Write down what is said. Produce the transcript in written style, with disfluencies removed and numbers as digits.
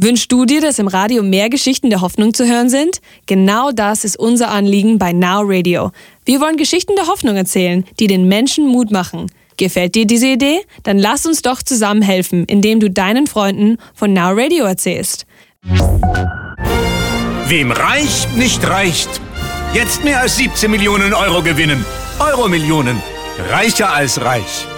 Wünschst du dir, dass im Radio mehr Geschichten der Hoffnung zu hören sind? Genau das ist unser Anliegen bei Now Radio. Wir wollen Geschichten der Hoffnung erzählen, die den Menschen Mut machen. Gefällt dir diese Idee? Dann lass uns doch zusammen helfen, indem du deinen Freunden von Now Radio erzählst. Wem reich nicht reicht. Jetzt mehr als 17 Millionen Euro gewinnen. Euro-Millionen. Reicher als reich.